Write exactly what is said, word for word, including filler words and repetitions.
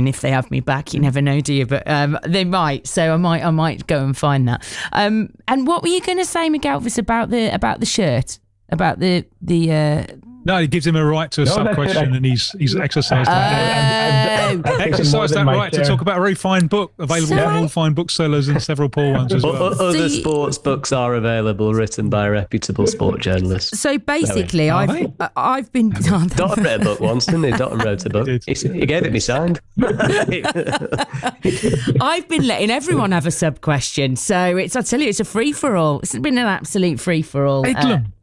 mean, if they have me back, you never know, do you? But um, they might, so I might, I might go and find that. Um, and what were you going to say, McGelvis, about the about the shirt, about the the? Uh... No, he gives him a right to a No, sub question, and he's he's exercised that. Oh. right. Exercised that right to talk about a very fine book available So from I- all fine booksellers and several poor ones as O- well. o- Other See- sports books are available, written by reputable sport journalists. So basically, Are I've they? uh, I've been. Dotton read a book once, didn't he? Dotton wrote a book. He He, he gave it me signed. I've been letting everyone have a sub question, so it's I tell you, it's a free for all. It's been an absolute free for all. Bedlam.